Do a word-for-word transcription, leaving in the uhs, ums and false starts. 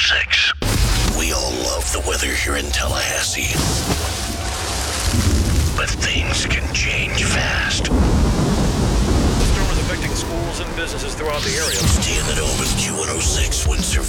six. We all love the weather here in Tallahassee. But things can change fast. The storm is affecting schools and businesses throughout the area. Stay in the dome with Q one oh six Windsor